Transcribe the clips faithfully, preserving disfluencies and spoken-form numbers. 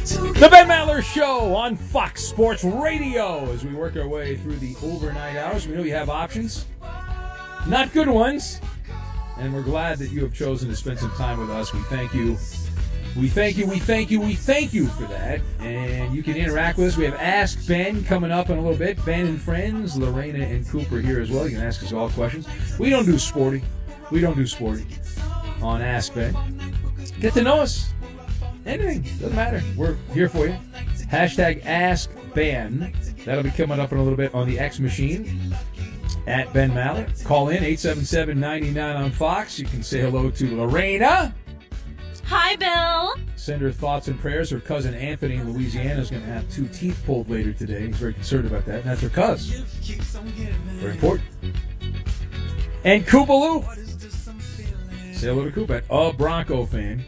The Ben Maller Show on Fox Sports Radio as we work our way through the overnight hours. We know you have options, not good ones, and we're glad that you have chosen to spend some time with us. We thank you. We thank you, we thank you, we thank you for that. And you can interact with us. We have Ask Ben coming up in a little bit. Ben and friends, Lorena and Cooper here as well. You can ask us all questions. We don't do sporty. We don't do sporty on Ask Ben. Get to know us. Anything. Doesn't matter. We're here for you. Hashtag Ask Ben. That'll be coming up in a little bit on the X machine at Ben Maller. Call in eight seven seven, nine nine on Fox. You can say hello to Lorena. Hi, Bill. Send her thoughts and prayers. Her cousin Anthony in Louisiana is going to have two teeth pulled later today. He's very concerned about that. And that's her cousin. Very important. And Koopaloo. Say hello to Coop, a Bronco fan.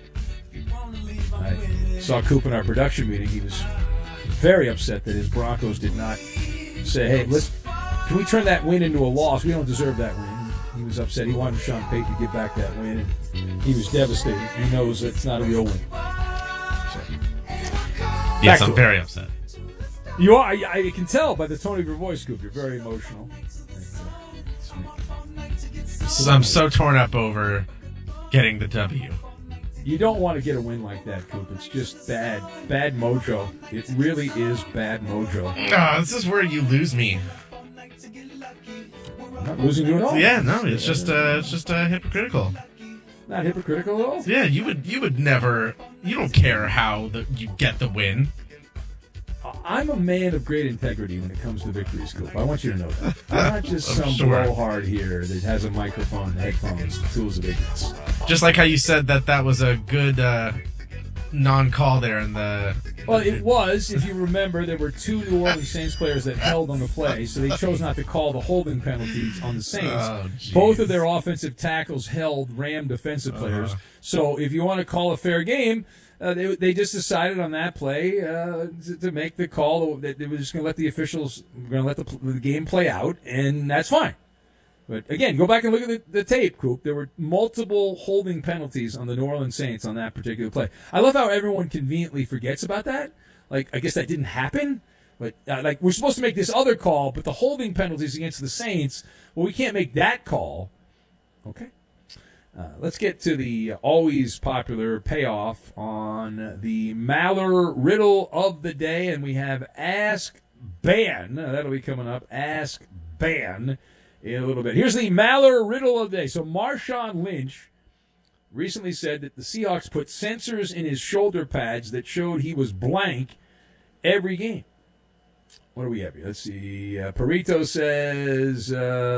I saw Coop in our production meeting. He was very upset that his Broncos did not say, hey, let's, can we turn that win into a loss? We don't deserve that win. He was upset. He wanted Sean Payton to get back that win, and he was devastated. He knows it's not a real win. So, yes, I'm very upset. You are. I, I can tell by the tone of your voice, Coop. You're very emotional. So I'm so torn up over getting the W. You don't want to get a win like that, Coop. It's just bad. Bad mojo. It really is bad mojo. Oh, this is where you lose me. I'm not losing you at all. Yeah, no, it's just uh, it's just uh, hypocritical. Not hypocritical at all. Yeah, you would you would never. You don't care how the, you get the win. I'm a man of great integrity when it comes to victories, Coop. I want you to know that. I'm not just some sure. blowhard here that has a microphone and headphones, tools of ignorance. Just like how you said that that was a good uh, non-call there in the... Well, it was. If you remember, there were two New Orleans Saints players that held on the play, so they chose not to call the holding penalties on the Saints. Oh, both of their offensive tackles held Ram defensive players. Uh-huh. So if you want to call a fair game... Uh, they they just decided on that play uh, to, to make the call that they were just going to let the officials going to let the, the game play out, and that's fine. But again, go back and look at the, the tape, Coop. There were multiple holding penalties on the New Orleans Saints on that particular play. I love how everyone conveniently forgets about that. Like, I guess that didn't happen. But uh, like, we're supposed to make this other call, but the holding penalties against the Saints, well, we can't make that call. Okay. Uh, let's get to the always popular payoff on the Maller riddle of the day, and we have Ask Ben. Uh, that'll be coming up. Ask Ben in a little bit. Here's the Maller riddle of the day. So Marshawn Lynch recently said that the Seahawks put sensors in his shoulder pads that showed he was blank every game. What do we have here? Let's see. Uh, Perito says,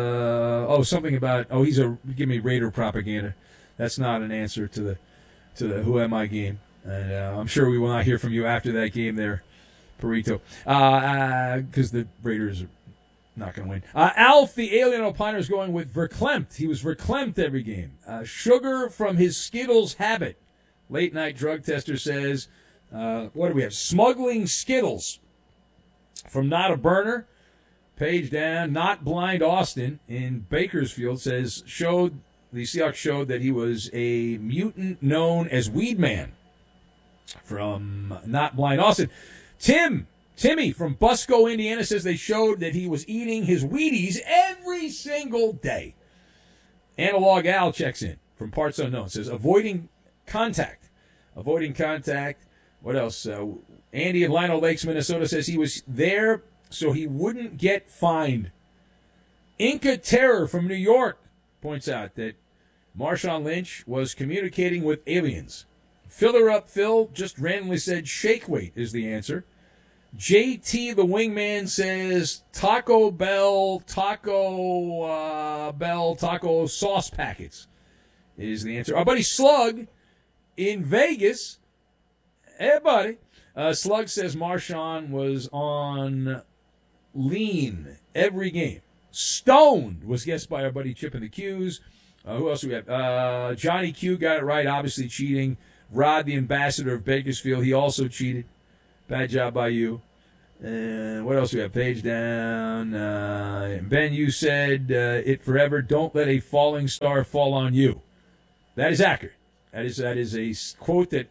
uh, oh, something about, oh, he's a, give me Raider propaganda. That's not an answer to the to the Who Am I game. And uh, I'm sure we will not hear from you after that game there, Perito, because uh, uh, the Raiders are not going to win. Uh, Alf, the alien opiner, is going with verklempt. He was verklempt every game. Uh, sugar from his Skittles habit. Late night drug tester says, uh, what do we have? Smuggling Skittles. From Not a Burner, page down, Not Blind Austin in Bakersfield says, showed the Seahawks showed that he was a mutant known as Weed Man. From Not Blind Austin. Tim, Timmy from Busco, Indiana says they showed that he was eating his Wheaties every single day. Analog Al checks in from Parts Unknown, says avoiding contact. Avoiding contact. What else? Uh, Andy in Lino Lakes, Minnesota says he was there so he wouldn't get fined. Inca Terror from New York points out that Marshawn Lynch was communicating with aliens. Filler Up Phil just randomly said shake weight is the answer. J T the Wingman says Taco Bell, Taco uh, Bell, Taco sauce packets is the answer. Our buddy Slug in Vegas, hey buddy, Uh, Slug says Marshawn was on lean every game. Stoned was guessed by our buddy Chip in the Q's. Uh, who else do we have? Uh, Johnny Q got it right, obviously cheating. Rod, the ambassador of Bakersfield, he also cheated. Bad job by you. And what else do we have? Page down. Uh, Ben, you said uh, it forever. Don't let a falling star fall on you. That is accurate. That is that is a quote that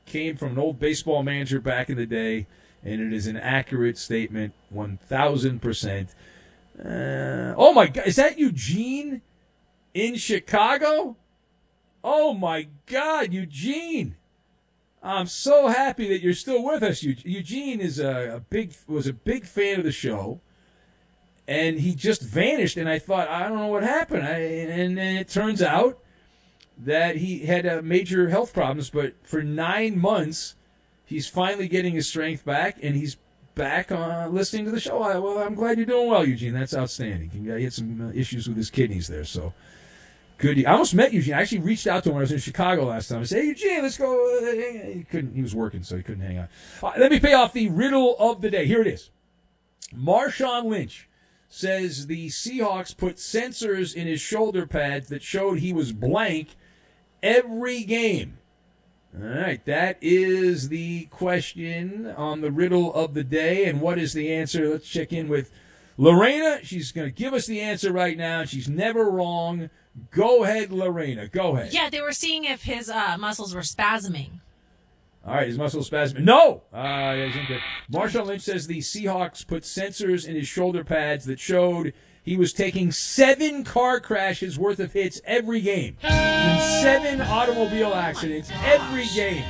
came from an old baseball manager back in the day, and it is an accurate statement, one thousand percent. Uh, oh, my God. Is that Eugene in Chicago? Oh, my God, Eugene. I'm so happy that you're still with us. Eugene is a, a big was a big fan of the show, and he just vanished. And I thought, I don't know what happened. I, and, and it turns out that he had uh, major health problems. But for nine months, he's finally getting his strength back, and he's back uh, listening to the show. I, well, I'm glad you're doing well, Eugene. That's outstanding. He had some uh, issues with his kidneys there, so. Good. I almost met Eugene. I actually reached out to him when I was in Chicago last time. I said, hey, Eugene, let's go. He couldn't. He was working, so he couldn't hang out. Uh, let me pay off the riddle of the day. Here it is. Marshawn Lynch says the Seahawks put sensors in his shoulder pads that showed he was blank every game. All right, that is the question on the riddle of the day. And what is the answer? Let's check in with Lorena. She's going to give us the answer right now. She's never wrong. Go ahead, Lorena. Go ahead. Yeah, they were seeing if his uh, muscles were spasming. All right, his muscles spasming. No! Uh, Marshawn Lynch says the Seahawks put sensors in his shoulder pads that showed he was taking seven car crashes worth of hits every game. In seven automobile accidents every game.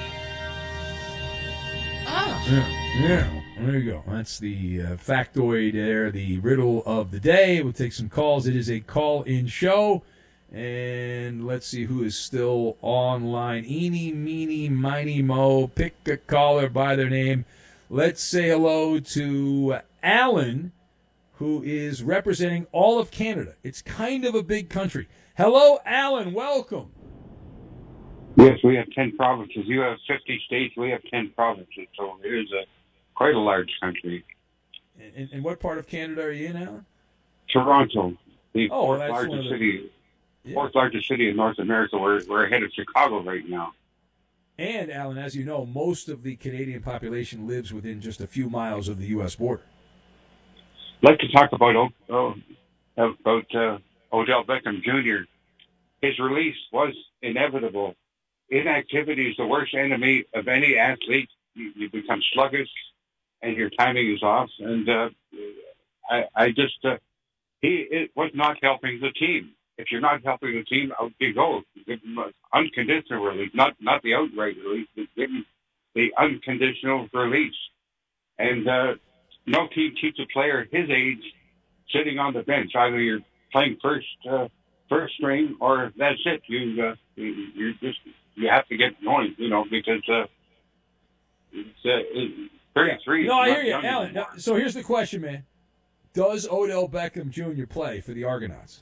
Oh. Yeah, yeah. There you go. That's the uh, factoid there, the riddle of the day. We'll take some calls. It is a call-in show. And let's see who is still online. Eeny, meeny, miny, mo. Pick a caller by their name. Let's say hello to Alan, who is representing all of Canada. It's kind of a big country. Hello, Alan. Welcome. Yes, we have ten provinces. You have fifty states. We have ten provinces. So it is a quite a large country. And, and what part of Canada are you in, Alan? Toronto, the oh, fourth well, largest the, city. Yeah. Fourth largest city in North America. We're we're ahead of Chicago right now. And Alan, as you know, most of the Canadian population lives within just a few miles of the U S border. I'd like to talk about oh, about uh, Odell Beckham Junior His release was inevitable. Inactivity is the worst enemy of any athlete. You, you become sluggish, and your timing is off. And uh, I, I just uh, he it was not helping the team. If you're not helping the team, out you go. Unconditional release, not not the outright release, but give him the unconditional release. And uh, no team keeps a player his age sitting on the bench. Either you're playing first uh, first string, or that's it. You uh, you you just you have to get going, you know, because uh, it's, uh, it's thirty-three. No, I hear you, Alan. Now, so here's the question, man: does Odell Beckham Junior play for the Argonauts?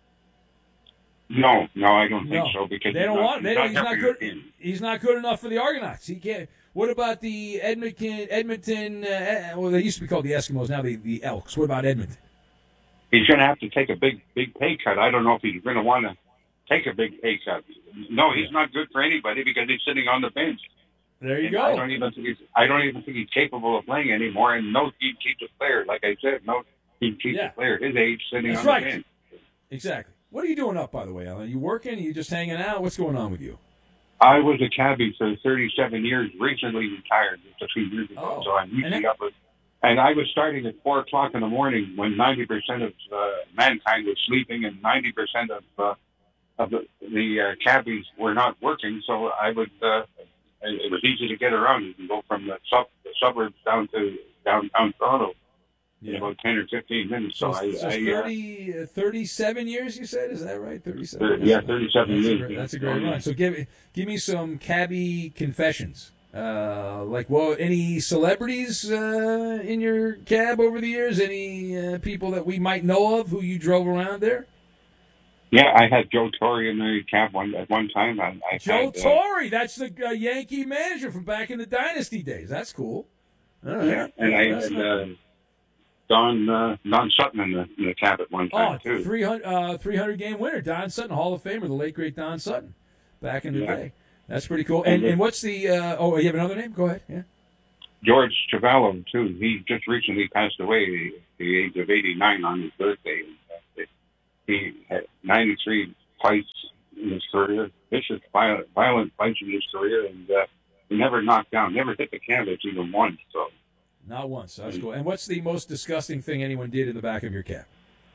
No, no, I don't think no. so because they don't not, want. They don't, he's he's not good. He's not good enough for the Argonauts. He can't. What about the Edmonton? Edmonton. Uh, well, they used to be called the Eskimos. Now the the Elks. What about Edmonton? He's going to have to take a big, big pay cut. I don't know if he's going to want to take a big pay cut. No, he's not good for anybody because he's sitting on the bench. There you and go. I don't even think he's. I don't even think he's capable of playing anymore. And no team keeps a player, like I said, no team keeps Yeah. a player his age sitting That's on right. the bench. Exactly. What are you doing up, by the way, Alan? Are you working? Are you just hanging out? What's going on with you? I was a cabbie for thirty-seven years, recently retired just a few years ago. Oh. So I'm usually And up at, and I was starting at four o'clock in the morning when ninety percent of uh, mankind was sleeping and ninety percent of uh, of the, the uh, cabbies were not working. So I would. Uh, it was easy to get around. You can go from the, sub, the suburbs down to downtown Toronto in Yeah. about ten or fifteen minutes. So, So, I, so I thirty, uh, thirty-seven years, you said? Is that right? thirty-seven? uh, yeah, thirty-seven That's a years. great, that's a great run. So give give me some cabbie confessions. Uh, like, well, any celebrities uh, in your cab over the years? Any uh, people that we might know of who you drove around there? Yeah, I had Joe Torre in the cab one at one time. I, I Joe had, uh, Torre, that's the uh, Yankee manager from back in the Dynasty days. That's cool. All right. Yeah, and I That's had not- uh, Don uh, Don Sutton in the, in the cab at one time Oh, too. three hundred, uh, three hundred game winner, Don Sutton, Hall of Famer, the late great Don Sutton, back in the Yeah. day. That's pretty cool. And and what's the? Uh, oh, you have another name? Go ahead. Yeah. George Chavallo too. He just recently passed away at the age of eighty-nine on his birthday. He had ninety-three fights in his career, vicious, violent, violent fights in his career, and uh, never knocked down, never hit the canvas even once. So Not once. That's cool. And what's the most disgusting thing anyone did in the back of your cab?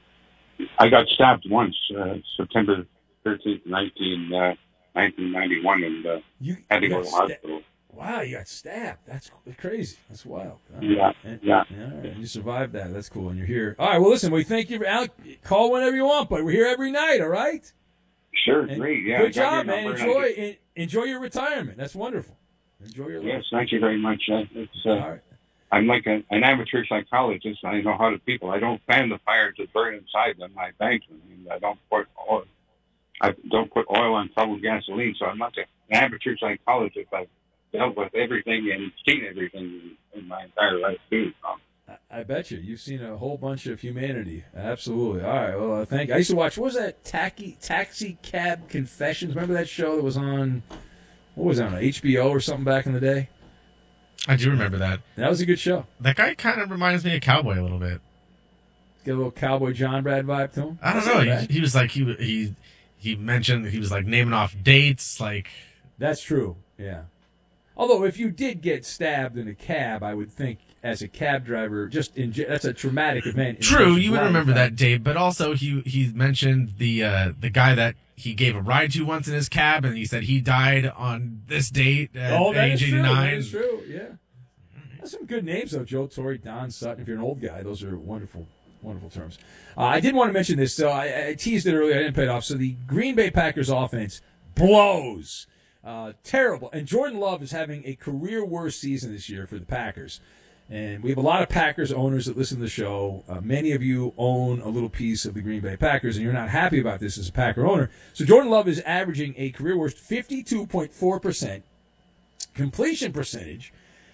I got stabbed once, uh, September thirteenth, nineteen, uh, nineteen ninety-one, and uh, You had to you go got to the sta- hospital. Wow, you got stabbed. That's crazy. That's wild. All right. Yeah, And, yeah. All right. And you survived that. That's cool. And you're here. All right. Well, listen, we thank you. Alec, call whenever you want, but we're here every night. All right. Sure, And great. Yeah, I Good got your job, man. number, and I Enjoy just- en- enjoy your retirement. That's wonderful. Enjoy your life. Yes, thank you very much. Uh, it's, uh, All right. I'm like a, an amateur psychologist. I know how to people. I don't fan the fires that burn inside them. I bank them. And I don't put oil. I don't put oil on troubled gasoline. So I'm not an amateur psychologist. I've dealt with everything and seen everything in, in my entire life too. So. I- I bet you. You've seen a whole bunch of humanity. Absolutely. All right. Well, uh, thank you. I used to watch, what was that? Taxi, Taxi Cab Confessions. Remember that show that was on, what was that, on H B O or something back in the day? I do remember that. That was a good show. That guy kind of reminds me of Cowboy a little bit. Get a little Cowboy John Brad vibe to him. I don't That's know. not He, bad. he was like he he he mentioned he was like naming off dates. Like That's true. Yeah. Although if you did get stabbed in a cab, I would think as a cab driver, just in ge- that's a traumatic event. in true, terms of you would life, remember right? that date. But also he he mentioned the uh, the guy that he gave a ride to once in his cab, and he said he died on this date at Oh, that is age true. That eighty-nine. is true. Yeah. That's some good names though. Joe Torre, Don Sutton. If you're an old guy, those are wonderful, wonderful terms. Uh, I did want to mention this. So I, I teased it earlier. I didn't pay it off. So the Green Bay Packers offense blows. Uh, terrible. And Jordan Love is having a career worst season this year for the Packers. And we have a lot of Packers owners that listen to the show. Uh, many of you own a little piece of the Green Bay Packers, and you're not happy about this as a Packer owner. So Jordan Love is averaging a career worst fifty-two point four percent completion percentage.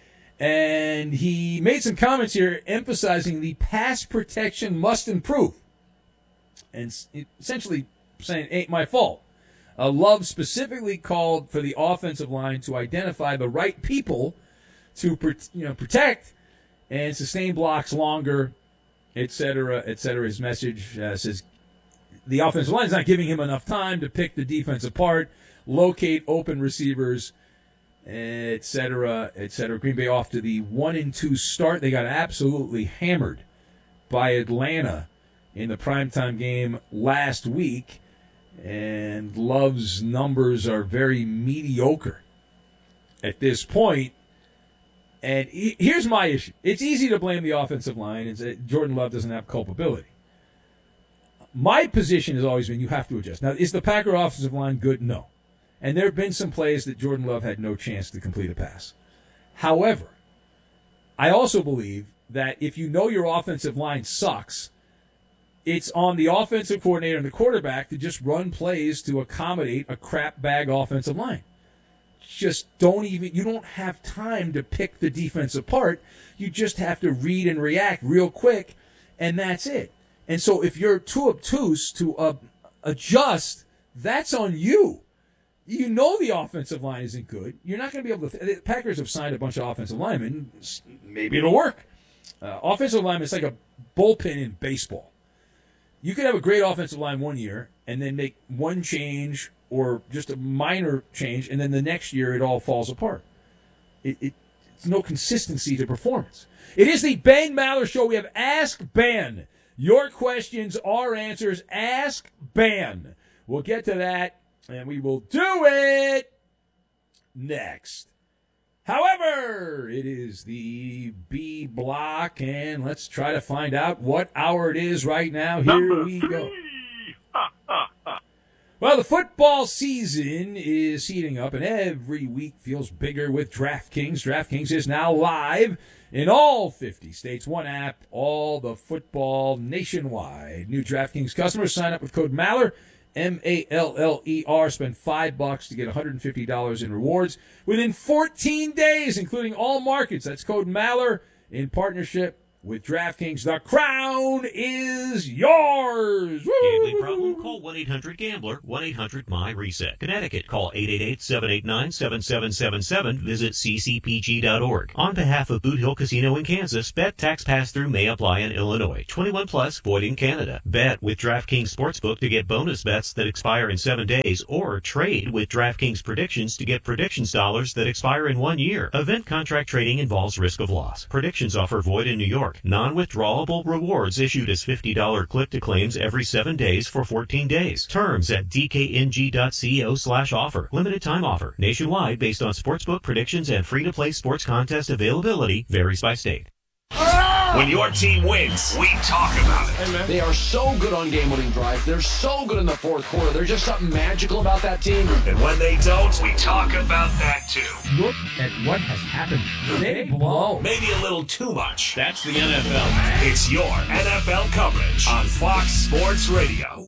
And he made some comments here emphasizing the pass protection must improve. And s- essentially saying, ain't my fault. Uh, Love specifically called for the offensive line to identify the right people to pr- you know, protect and sustain blocks longer, et cetera, et cetera. His message uh, says the offensive line is not giving him enough time to pick the defense apart, locate open receivers, et cetera, et cetera. Green Bay off to the one and two start. They got absolutely hammered by Atlanta in the primetime game last week, and Love's numbers are very mediocre at this point. And he- here's my issue. It's easy to blame the offensive line and say Jordan Love doesn't have culpability. My position has always been you have to adjust. Now, is the Packer offensive line good? No. And there have been some plays that Jordan Love had no chance to complete a pass. However, I also believe that if you know your offensive line sucks, it's on the offensive coordinator and the quarterback to just run plays to accommodate a crap bag offensive line. Just don't even, you don't have time to pick the defense apart. You just have to read and react real quick, and that's it. And so if you're too obtuse to uh, adjust, that's on you. You know the offensive line isn't good. You're not going to be able to. Th- the Packers have signed a bunch of offensive linemen. Maybe it'll work. Uh, offensive linemen, it's like a bullpen in baseball. You could have a great offensive line one year and then make one change or just a minor change, and then the next year it all falls apart. It, it, it's no consistency to performance. It is the Ben Maller Show. We have Ask Ben. Your questions, our answers. Ask Ben. We'll get to that. And we will do it next. However, it is the B block, and let's try to find out what hour it is right now. Here Number we three. go. Well, the football season is heating up, and every week feels bigger with DraftKings. DraftKings is now live in all fifty states. One app, all the football nationwide. New DraftKings customers sign up with code Maller. M A L L E R. Spend five bucks to get one hundred fifty dollars in rewards within fourteen days, including all markets. That's code Maller in partnership With DraftKings, the crown is yours. Woo! Gambling problem? Call one eight hundred gambler, one eight hundred my reset. Connecticut, call eight eight eight, seven eight nine, seven seven seven seven. Visit c c p g dot org. On behalf of Boot Hill Casino in Kansas, bet tax pass-through may apply in Illinois. twenty-one plus, void in Canada. Bet with DraftKings Sportsbook to get bonus bets that expire in seven days, or trade with DraftKings Predictions to get predictions dollars that expire in one year. Event contract trading involves risk of loss. Predictions offer void in New York. Non-withdrawable rewards issued as fifty dollars click-to-claims every seven days for fourteen days. Terms at d k n g dot co slash offer. Limited time offer. Nationwide based on sportsbook predictions and free-to-play sports contest availability. Varies by state. When your team wins, we talk about it. They are so good on game-winning drives. They're so good in the fourth quarter. There's just something magical about that team. And when they don't, we talk about that too. Look at what has happened. They blow. Maybe a little too much. That's the N F L. It's your N F L coverage on Fox Sports Radio.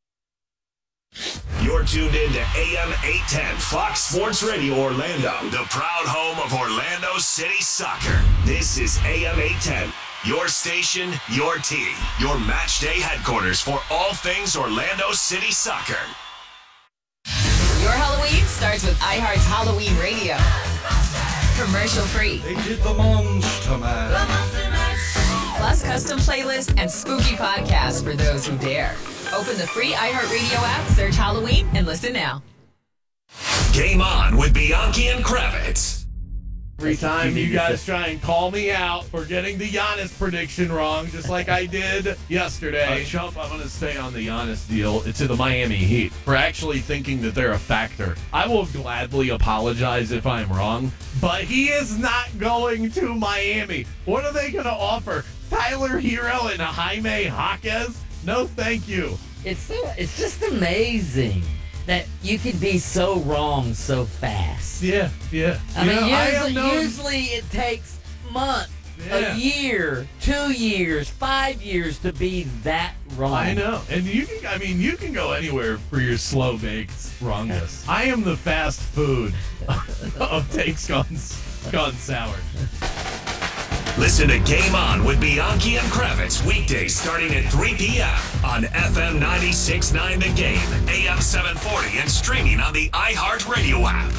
You're tuned in to A M eight ten Fox Sports Radio Orlando, the proud home of Orlando City Soccer. This is A M eight ten, your station, your team, your match day headquarters for all things Orlando City Soccer. Your Halloween starts with iHeart's Halloween Radio. Commercial free. They did the Monster Mash. Plus custom playlists and spooky podcasts for those who dare. Open the free iHeartRadio app, search Halloween, and listen now. Game on with Bianchi and Kravitz. Every time you guys try and call me out for getting the Giannis prediction wrong, just like I did yesterday. Uh, Chump, I'm going to stay on the Giannis deal to the Miami Heat for actually thinking that they're a factor. I will gladly apologize if I'm wrong, but he is not going to Miami. What are they going to offer? Tyler Hero and Jaime Jaquez? No, thank you. It's so, it's just amazing that you can be so wrong so fast. Yeah, yeah. I you mean, know, usually, I am known- usually it takes months, Yeah. a year, two years, five years to be that wrong. I know. And you can, I mean, you can go anywhere for your slow baked wrongness. I am the fast food of takes gone, gone sour. Listen to Game On with Bianchi and Kravitz weekdays starting at three p.m. on F M ninety-six point nine The Game, A M seven forty, and streaming on the iHeartRadio app.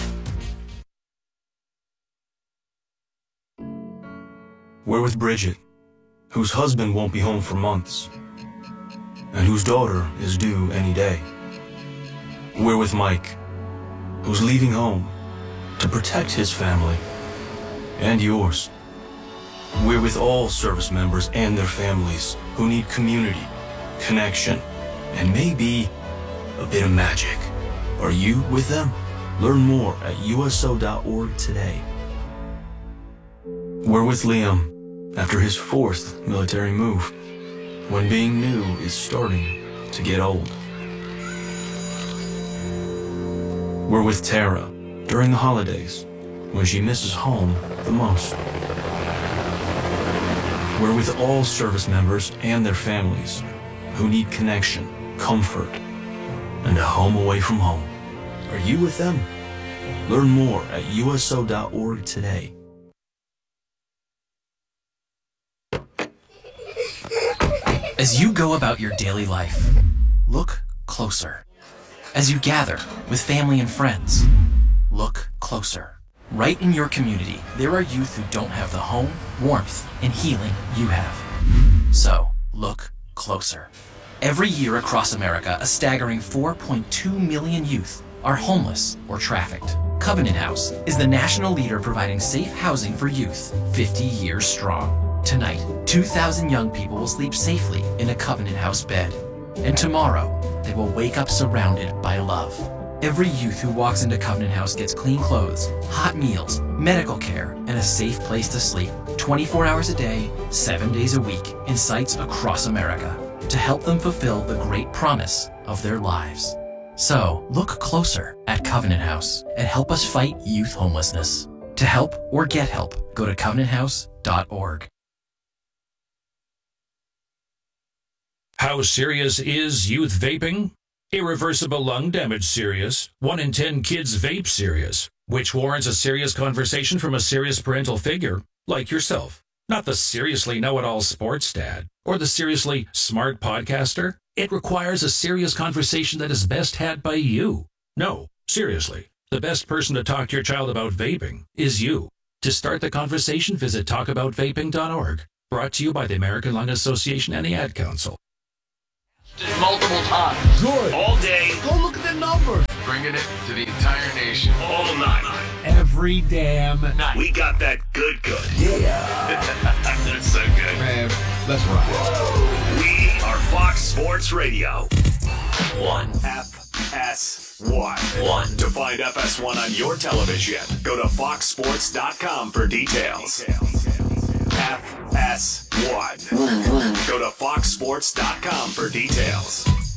We're with Bridget, whose husband won't be home for months, and whose daughter is due any day. We're with Mike, who's leaving home to protect his family and yours. We're with all service members and their families who need community, connection, and maybe a bit of magic. Are you with them? Learn more at U S O dot org today. We're with Liam after his fourth military move, when being new is starting to get old. We're with Tara during the holidays, when she misses home the most. We're with all service members and their families who need connection, comfort, and a home away from home. Are you with them? Learn more at U S O dot org today. As you go about your daily life, look closer. As you gather with family and friends, look closer. Right in your community, there are youth who don't have the home, warmth, and healing you have. So, look closer. Every year across America, a staggering four point two million youth are homeless or trafficked. Covenant House is the national leader providing safe housing for youth, fifty years strong. Tonight, two thousand young people will sleep safely in a Covenant House bed. And tomorrow, they will wake up surrounded by love. Every youth who walks into Covenant House gets clean clothes, hot meals, medical care, and a safe place to sleep twenty-four hours a day, seven days a week in sites across America to help them fulfill the great promise of their lives. So, look closer at Covenant House and help us fight youth homelessness. To help or get help, go to covenant house dot org. How serious is youth vaping? Irreversible lung damage serious. One in ten kids vape serious, which warrants a serious conversation from a serious parental figure, like yourself. Not the seriously know-it-all sports dad or the seriously smart podcaster. It requires a serious conversation that is best had by you. No, seriously, the best person to talk to your child about vaping is you. To start the conversation, visit talk about vaping dot org. Brought to you by the American Lung Association and the Ad Council. Multiple times. Good. All day. Go look at the numbers. Bringing it to the entire nation. All night. Every damn night. We got that good good. Yeah. That's so good. Man, let's rock. We are Fox Sports Radio. One. F S one. One. To find F S one on your television, go to fox sports dot com for details. F S one. Go to fox sports dot com for details.